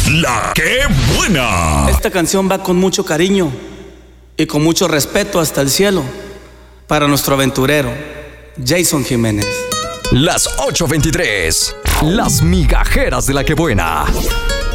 La que buena. Esta canción va con mucho cariño y con mucho respeto hasta el cielo para nuestro aventurero, Jason Jiménez. Las 8:23. Las migajeras de la que buena.